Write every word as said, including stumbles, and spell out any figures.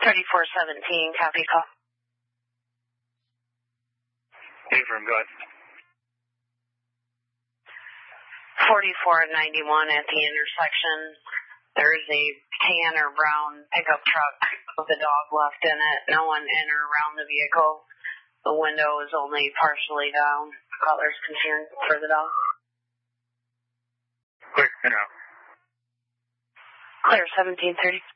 thirty-four seventeen, copy call. Affirm, go ahead. forty-four ninety-one at the intersection. There's a tan or brown pickup truck with a dog left in it. No one in or around the vehicle. The window is only partially down. Caller's concerned for the dog. Clear, and out. Clear, seventeen thirty.